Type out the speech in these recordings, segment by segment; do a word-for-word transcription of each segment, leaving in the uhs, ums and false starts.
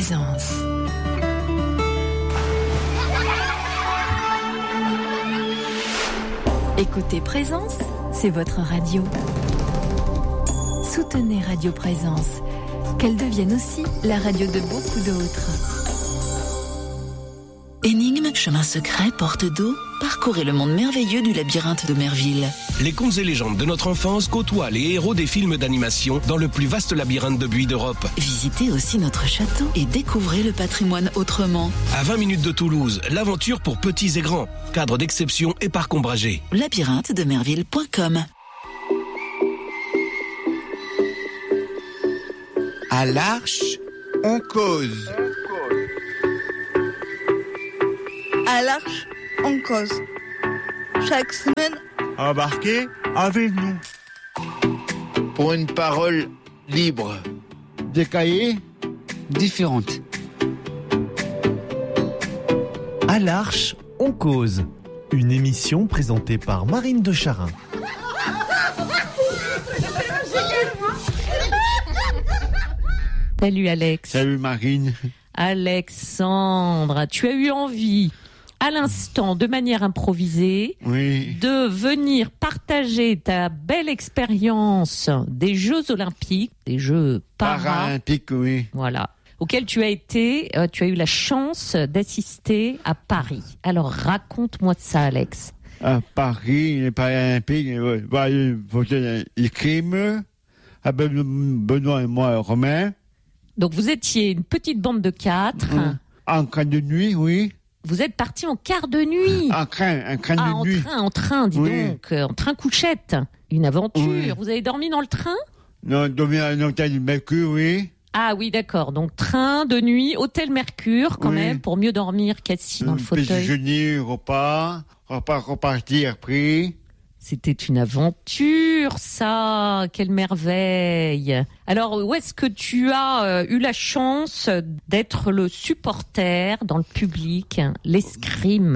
Présence. Écoutez Présence, c'est votre radio. Soutenez Radio Présence, qu'elle devienne aussi la radio de beaucoup d'autres. Énigmes, chemins secrets, portes d'eau, parcourez le monde merveilleux du labyrinthe de Merville. Les contes et légendes de notre enfance côtoient les héros des films d'animation dans le plus vaste labyrinthe de buis d'Europe. Visitez aussi notre château et découvrez le patrimoine autrement. À vingt minutes de Toulouse, l'aventure pour petits et grands. Cadre d'exception et parc ombragé. labyrinthe de merville point com. À l'Arche, on cause. À l'Arche, on cause. Chaque semaine, embarquez avec nous. Pour une parole libre. Des cahiers différentes. À l'Arche, on cause. Une émission présentée par Marine de Charin. Salut Alex. Salut Marine. Alexandre, tu as eu envie, à l'instant, de manière improvisée, oui. de venir partager ta belle expérience des Jeux Olympiques, des Jeux para, Paralympiques, oui. Voilà, auxquels tu as été, euh, tu as eu la chance d'assister à Paris. Alors raconte-moi ça, Alex. À Paris, les Paralympiques, euh, bah, il faut dire les crimes, avec Benoît et moi, Romain. Donc vous étiez une petite bande de quatre. Mmh. En train de nuit, oui. Vous êtes partis en quart de nuit. En train, en train ah, de en nuit. train, en train, dis oui. donc, en train couchette. Une aventure. Oui. Vous avez dormi dans le train ? Non, dormi à un hôtel du Mercure, oui. Ah oui, d'accord. Donc train de nuit, hôtel Mercure, quand oui. même, pour mieux dormir qu'assis dans le fauteuil. Petit déjeuner, repas, repas repartir après. C'était une aventure, ça. Quelle merveille. Alors, où est-ce que tu as euh, eu la chance d'être le supporter dans le public, l'escrime ?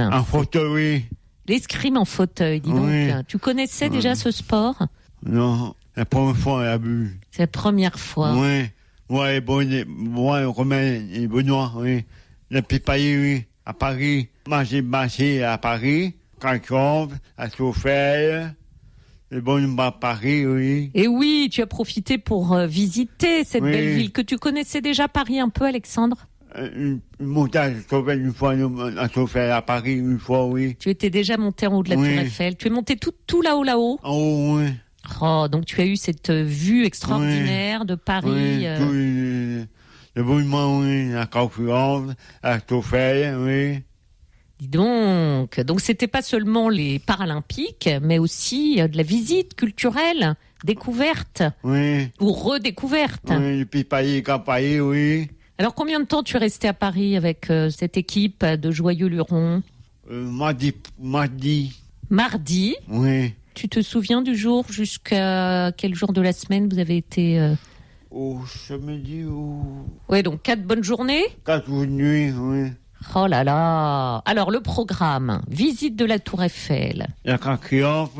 En fauteuil, oui. L'escrime en fauteuil, dis donc. Oui. Tu connaissais oui. déjà ce sport ? Non, la première fois, elle a vu. C'est la première fois. Oui. Moi et Bonnet, moi, Romain et Benoît, oui. Le Pipaillé, oui, à Paris. Moi, j'ai marché à Paris. Cancombe, à Soufel, le bon à Paris, oui. Et oui, tu as profité pour euh, visiter cette oui. belle ville. Que tu connaissais déjà Paris un peu, Alexandre ? Une, une montagne à Soufel, une fois, à Soufel, à Paris, une fois, oui. Tu étais déjà monté en haut de la oui. Tour Eiffel. Tu es monté tout, tout là-haut, là-haut ? En haut, oui. Oh, donc tu as eu cette vue extraordinaire oui. de Paris. Oui, euh... tout le, le monument, oui, la confluence, à Soufel, oui. Dis donc, donc c'était pas seulement les Paralympiques, mais aussi de la visite culturelle, découverte, oui. ou redécouverte. Oui, le Pipaillé, Campaillé, oui. Alors combien de temps tu es resté à Paris avec euh, cette équipe de Joyeux Luron ? euh, Mardi, mardi. Mardi. Oui. Tu te souviens du jour, jusqu'à quel jour de la semaine vous avez été euh... Au samedi ou... Oui, donc quatre bonnes journées ? Quatre jours de nuit, oui. Oh là là. Alors, le programme, visite de la Tour Eiffel. Il y a qu'un triomphe,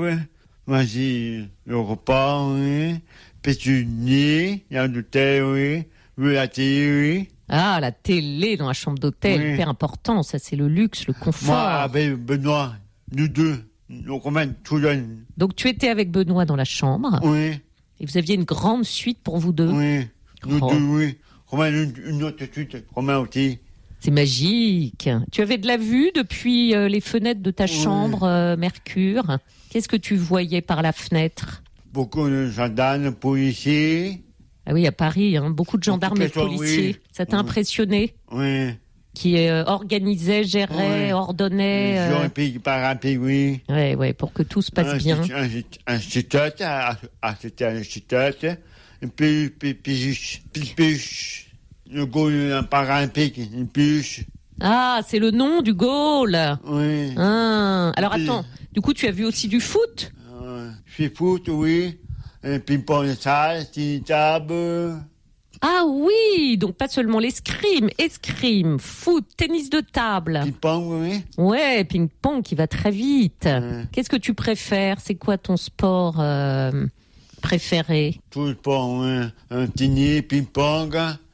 vas-y, le repas, oui. Pétunie, il y a un hôtel, oui. Oui, la télé, oui. Ah, la télé dans la chambre d'hôtel, oui. Hyper important. Ça, c'est le luxe, le confort. Moi, avec Benoît, nous deux, nous Romain, tout jeune. Donc, tu étais avec Benoît dans la chambre. Oui. Et vous aviez une grande suite pour vous deux. Oui, nous oh. deux, oui. Romain, une, une autre suite, Romain aussi. C'est magique. Tu avais de la vue depuis euh, les fenêtres de ta oui. chambre, euh, Mercure. Qu'est-ce que tu voyais par la fenêtre ? Beaucoup de gendarmes, policiers. Ah oui, à Paris, hein, beaucoup de gendarmes et de policiers. Oui. Ça t'a oui. impressionné ? Oui. Qui euh, organisait, gérait, oui. ordonnait. Les Olympiques, Paralympiques, oui. Oui, oui, pour que tout se passe un, bien. Un, un chitote, c'était un chitote. Et puis, puis, puis, puis, puis, le goal paralympique, une puce. Ah, c'est le nom du goal. Oui. Ah. Alors puis, attends, du coup, tu as vu aussi du foot ? euh, Je fais foot, oui. Un ping-pong de salle, table. Ah oui, donc pas seulement l'escrime, escrime, foot, tennis de table. Ping-pong, oui. Ouais, ping-pong qui va très vite. Ouais. Qu'est-ce que tu préfères ? C'est quoi ton sport euh, préféré ? Tout le sport, oui. Un tennis, ping-pong.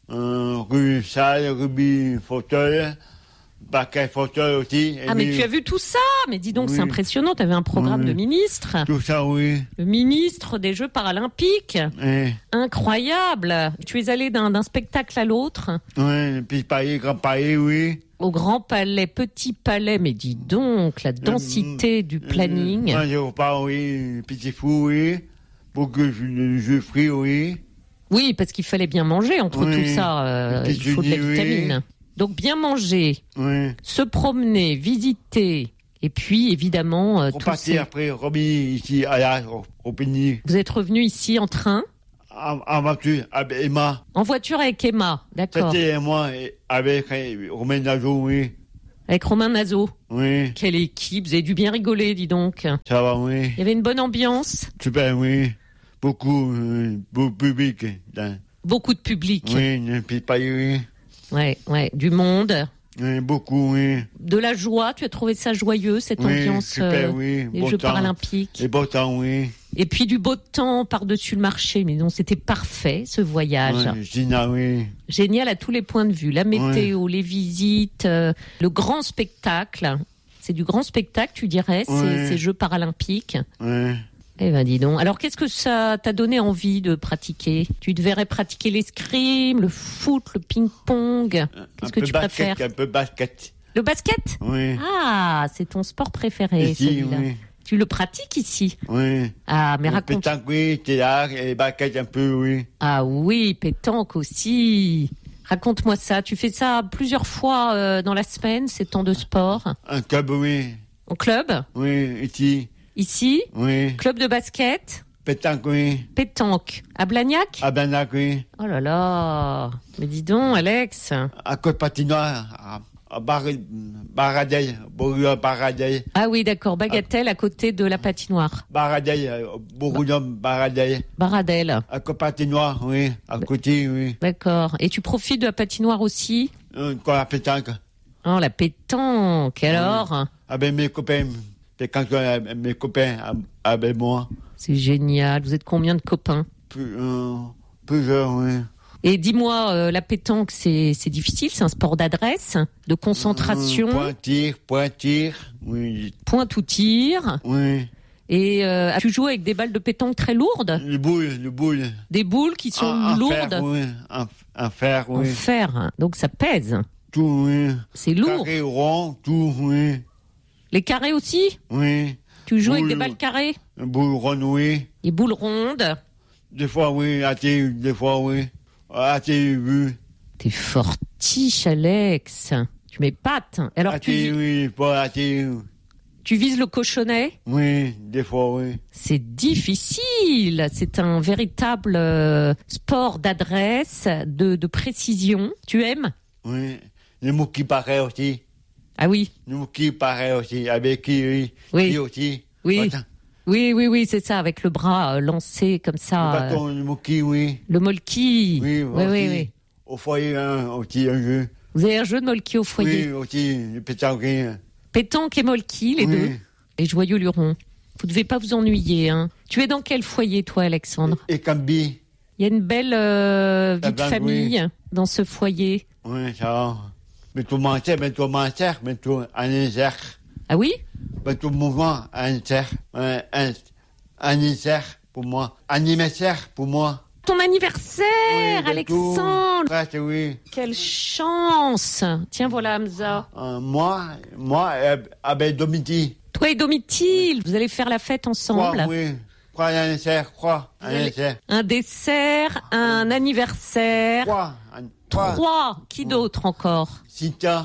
euh, rue salle, rubis fauteuil, paquet fauteuil aussi. Ah, mais tu as vu tout ça? Mais dis donc, oui. C'est impressionnant. Tu avais un programme oui. de ministre. Tout ça, oui. Le ministre des Jeux paralympiques. Oui. Incroyable. Tu es allé d'un, d'un spectacle à l'autre. Oui, Petit Palais, Grand Palais, oui. Au Grand Palais, Petit Palais. Mais dis donc, la densité euh, du planning. Moi, je repars, oui. Petit Fou, oui. Beaucoup de jeux frits, oui. Oui, parce qu'il fallait bien manger entre oui. tout ça. Euh, il faut de la vitamine. Oui. Donc bien manger, oui. se promener, visiter, et puis évidemment... Euh, On partit ces... après, remis ici à la, au, au Pénis. Vous êtes revenu ici en train? En, en voiture avec Emma. En voiture avec Emma, d'accord. C'était moi avec Romain Nazo, oui. Avec Romain Nazo. Oui. Quelle équipe, vous avez dû bien rigoler, dis donc. Ça va, oui. Il y avait une bonne ambiance. Super, oui. Beaucoup, euh, beaucoup de public. Dans... Beaucoup de public. Oui, ne puis pas, oui. Ouais, ouais, du monde. Oui, beaucoup, oui. De la joie, tu as trouvé ça joyeux, cette oui, ambiance super, euh, oui. des beau Jeux temps. paralympiques. Et beau temps, oui. Et puis du beau temps par-dessus le marché. Mais non, c'était parfait, ce voyage. Oui, génial, oui. Génial à tous les points de vue. La météo, oui. les visites, euh, le grand spectacle. C'est du grand spectacle, tu dirais, oui. ces, ces Jeux paralympiques. Oui. Eh ben dis donc. Alors qu'est-ce que ça t'a donné envie de pratiquer? Tu devrais pratiquer l'escrime, le foot, le ping-pong. Qu'est-ce que tu basket, préfères? Un peu basket. Le basket? Oui. Ah, c'est ton sport préféré, ici, celui-là. Oui. Tu le pratiques ici? Oui. Ah, mais raconte. Pétanque, oui, théâtre et basket un peu, oui. Ah oui, pétanque aussi. Raconte-moi ça. Tu fais ça plusieurs fois euh, dans la semaine, ces temps de sport? Un club, oui. En club? Oui, ici. Ici? Oui. Club de basket? Pétanque, oui. Pétanque. À Blagnac? À Blagnac, oui. Oh là là. Mais dis donc, Alex. À côte patinoire, à, à Bar- Baradel, Bourgogne, Baradel. Ah oui, d'accord. Bagatelle à, à côté de la patinoire. Baradel, Bourgogne, Baradel. Baradel. À côte patinoire, oui. À côté, oui. D'accord. Et tu profites de la patinoire aussi? Euh, Quoi, la pétanque. Oh, la pétanque, alors? Oui. Avec mes copains. Quand mes copains avec moi. C'est génial. Vous êtes combien de copains? Plus, euh, plusieurs, oui. Et dis-moi, euh, la pétanque, c'est, c'est difficile? C'est un sport d'adresse, de concentration? Euh, point tir, point tir, oui. Point tout tir? Oui. Et euh, tu joues avec des balles de pétanque très lourdes? Les boules, les boules. Des boules qui sont en, en lourdes? Fer, oui. En, en fer, oui. En fer, donc ça pèse? Tout, oui. C'est lourd? Carré, rond, tout, oui. Les carrés aussi? Oui. Tu joues boule, avec des balles carrées? Boules rondes, oui. Les boules rondes? Des fois, oui. À tes, des fois, oui. À tes vues. T'es fortiche, Alex. Tu m'épates. Alors, à tu, tes, oui, pas à tes... tu vises le cochonnet? Oui, des fois, oui. C'est difficile. C'est un véritable euh, sport d'adresse, de, de précision. Tu aimes? Oui. Les mots qui paraissent aussi. Ah oui. Nous qui paraît aussi, avec qui, oui. Oui. Qui aussi. Oui. Attends. Oui, oui, oui, c'est ça, avec le bras euh, lancé comme ça. Le bâton, euh, le molki, oui. Le molki. Oui, oui, oui, oui. Au foyer, hein, aussi, un jeu. Vous avez un jeu de molki au foyer? Oui, aussi, le pétanque. Pétanque et molki, les oui. deux. Les joyeux lurons. Vous ne devez pas vous ennuyer, hein. Tu es dans quel foyer, toi, Alexandre? Et, et Cambi. Il y a une belle euh, vie La de blanc, famille oui. dans ce foyer. Oui, ça va. Mais tout mentir, mais tout mentir, mais tout anniversaire. Ah oui? Mais tout mouvement, anniversaire. Un, un, anniversaire pour moi. Anniversaire pour moi. Ton anniversaire, oui, Alexandre! Presque, oui. Quelle chance! Tiens, voilà, Hamza. Euh, moi, moi, avec Domiti. Toi et Domitil, vous allez faire la fête ensemble. Quoi, oui. Quoi, un anniversaire, quoi, un anniversaire. Un dessert, un anniversaire. Quoi? Trois. Trois. Qui d'autre encore? Cynthia.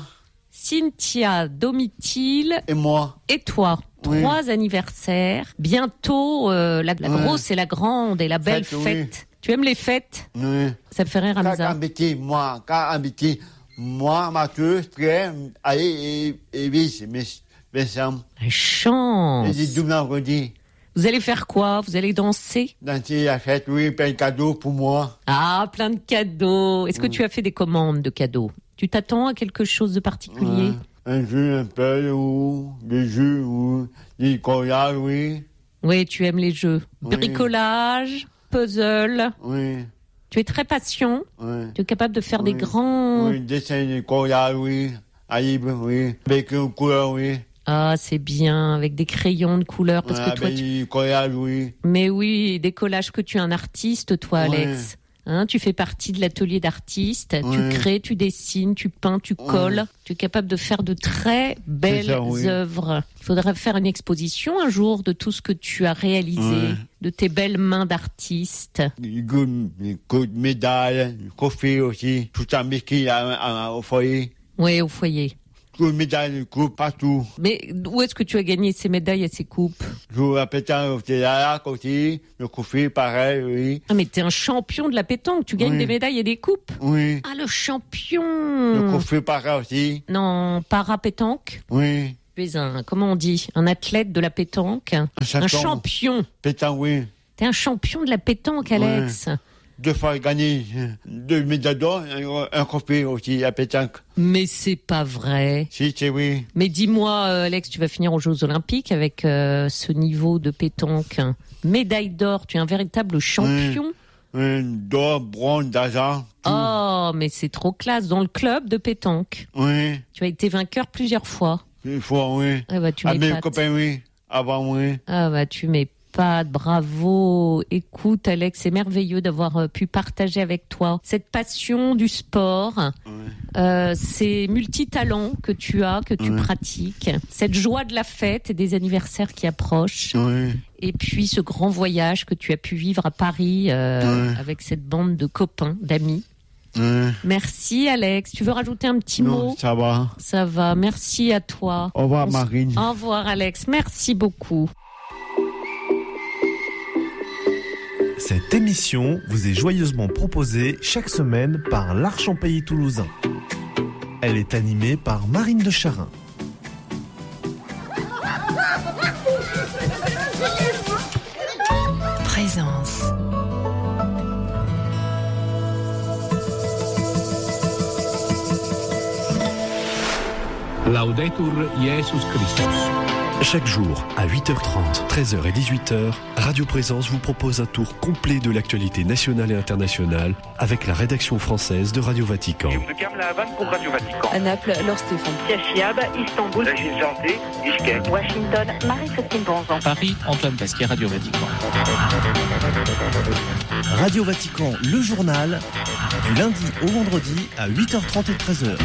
Cynthia, Domitil. Et moi. Et toi. Oui. Trois anniversaires. Bientôt, euh, la, la oui. grosse et la grande et la belle fête. fête. Oui. Tu aimes les fêtes? Oui. Ça me fait rire, Hamza. Quand habité, moi, quand habité, moi, Mathieu, très, allez, et, et vice, mais, mais ça. La chance. Et dit demain, redit. Vous allez faire quoi? Vous allez danser? Danser la fête, oui, plein de cadeaux pour moi. Ah, plein de cadeaux. Est-ce que mmh. tu as fait des commandes de cadeaux? Tu t'attends à quelque chose de particulier? Ouais. Un jeu, un peu, ou des jeux, ou des collages, oui. Oui, tu aimes les jeux. Oui. Bricolage, puzzle. Oui. Tu es très patient. Ouais. Tu es capable de faire Oui. des grands... Oui, dessin de collage, oui. À libre, oui. Avec une couleur, oui. Ah, c'est bien, avec des crayons de couleur. Parce Ouais, que toi, avec tu... du collage, oui. Mais oui, des collages, que tu es un artiste, toi, Ouais. Alex. Hein, tu fais partie de l'atelier d'artistes. Ouais. Tu crées, tu dessines, tu peins, tu colles. Tu es capable de faire de très belles ça, oui. œuvres. Il faudrait faire une exposition un jour de tout ce que tu as réalisé, Ouais. de tes belles mains d'artiste. Des coups de médailles, des trophées aussi. Tout ça, mais qui au foyer. Oui, au foyer. Toutes les médailles, des coupes, partout. Mais où est-ce que tu as gagné ces médailles et ces coupes? Je joue à pétanque, c'est là, aussi. Le trophée, pareil, oui. Ah, mais t'es un champion de la pétanque. Tu gagnes Oui. des médailles et des coupes. Oui. Ah, le champion. Le trophée, pareil aussi. Non, para-pétanque. Oui. Tu es un, comment on dit, un athlète de la pétanque. Un, un champion. Pétanque, oui. T'es un champion de la pétanque, Alex. Ouais. Deux fois gagné, deux médailles d'or, un, un trophée aussi à pétanque. Mais c'est pas vrai. Si, c'est oui. Mais dis-moi, euh, Alex, tu vas finir aux Jeux Olympiques avec euh, ce niveau de pétanque. Médaille d'or, tu es un véritable champion. Oui. D'or, bronze, d'argent. Tout. Oh, mais c'est trop classe. Dans le club de pétanque. Oui. Tu as été vainqueur plusieurs fois. Une fois, oui. Ah bah, tu à mes m'épates. copains, oui. Avant, oui. Ah bah, tu m'épates. Bravo. Écoute, Alex, c'est merveilleux d'avoir euh, pu partager avec toi cette passion du sport, Oui. euh, ces multitalents que tu as, que tu Oui. pratiques, cette joie de la fête et des anniversaires qui approchent. Oui. Et puis ce grand voyage que tu as pu vivre à Paris euh, Oui. avec cette bande de copains, d'amis. Oui. Merci, Alex. Tu veux rajouter un petit Non, mot? ça va. Ça va. Merci à toi. Au revoir, On s- Marine. Au revoir, Alex. Merci beaucoup. Cette émission vous est joyeusement proposée chaque semaine par l'Arche en Pays Toulousain. Elle est animée par Marine de Charin. Présence. Laudetur Jesus Christus. Chaque jour, à huit heures trente, treize heures et dix-huit heures, Radio Présence vous propose un tour complet de l'actualité nationale et internationale avec la rédaction française de Radio Vatican. de Cam La Havane pour Radio Vatican. À Naples, Laure Stéphane. Cachiab, Istanbul, la Santé, Bishkek. Washington, Marie-Christine Bonzan. Paris, Antoine Pasquier, Radio Vatican. Radio Vatican, le journal, du lundi au vendredi à huit heures trente et treize heures.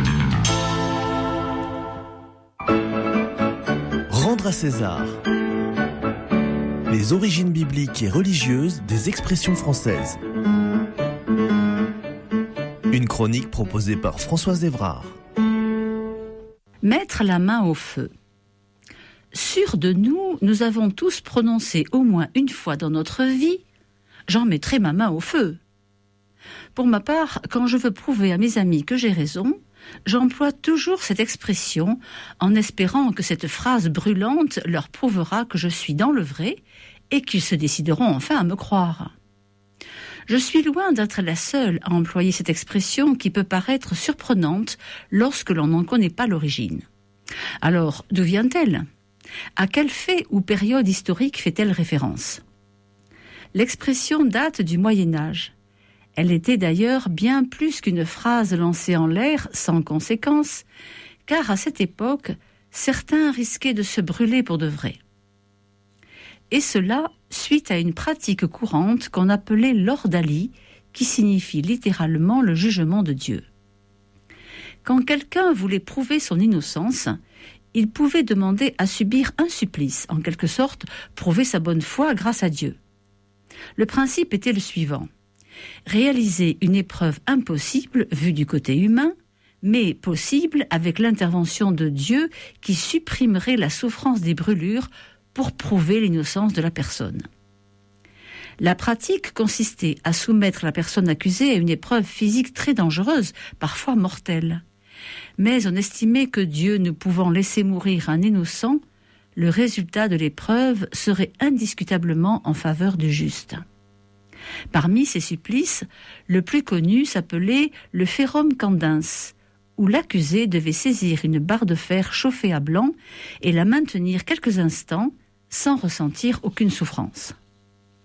Rendre à César. Les origines bibliques et religieuses des expressions françaises. Une chronique proposée par Françoise Évrard. Mettre la main au feu. Sûrs de nous, nous avons tous prononcé au moins une fois dans notre vie « J'en mettrai ma main au feu ». Pour ma part, quand je veux prouver à mes amis que j'ai raison, j'emploie toujours cette expression en espérant que cette phrase brûlante leur prouvera que je suis dans le vrai et qu'ils se décideront enfin à me croire. Je suis loin d'être la seule à employer cette expression qui peut paraître surprenante lorsque l'on n'en connaît pas l'origine. Alors, d'où vient-elle ? À quel fait ou période historique fait-elle référence ? L'expression date du Moyen-Âge. Elle était d'ailleurs bien plus qu'une phrase lancée en l'air sans conséquence, car à cette époque, certains risquaient de se brûler pour de vrai. Et cela suite à une pratique courante qu'on appelait l'ordalie, qui signifie littéralement le jugement de Dieu. Quand quelqu'un voulait prouver son innocence, il pouvait demander à subir un supplice, en quelque sorte prouver sa bonne foi grâce à Dieu. Le principe était le suivant. Réaliser une épreuve impossible vue du côté humain, mais possible avec l'intervention de Dieu qui supprimerait la souffrance des brûlures pour prouver l'innocence de la personne. La pratique consistait à soumettre la personne accusée à une épreuve physique très dangereuse, parfois mortelle. Mais on estimait que Dieu ne pouvant laisser mourir un innocent, le résultat de l'épreuve serait indiscutablement en faveur du juste. Parmi ces supplices, le plus connu s'appelait le ferrum candens, où l'accusé devait saisir une barre de fer chauffée à blanc et la maintenir quelques instants sans ressentir aucune souffrance.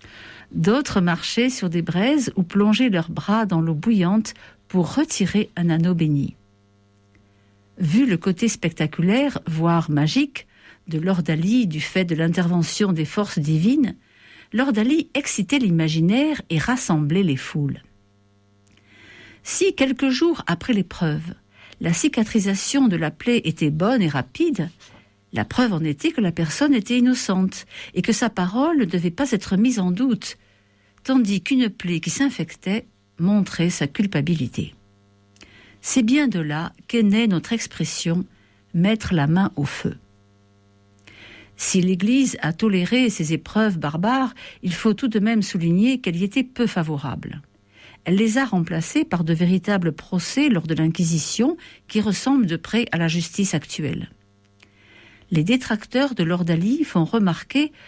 D'autres marchaient sur des braises ou plongeaient leurs bras dans l'eau bouillante pour retirer un anneau béni. Vu le côté spectaculaire, voire magique, de l'ordalie du fait de l'intervention des forces divines, l'ordalie excitait l'imaginaire et rassemblait les foules. Si, quelques jours après l'épreuve, la cicatrisation de la plaie était bonne et rapide, la preuve en était que la personne était innocente et que sa parole ne devait pas être mise en doute, tandis qu'une plaie qui s'infectait montrait sa culpabilité. C'est bien de là qu'est née notre expression « mettre la main au feu ». Si l'Église a toléré ces épreuves barbares, il faut tout de même souligner qu'elle y était peu favorable. Elle les a remplacées par de véritables procès lors de l'Inquisition qui ressemblent de près à la justice actuelle. Les détracteurs de l'ordalie font remarquer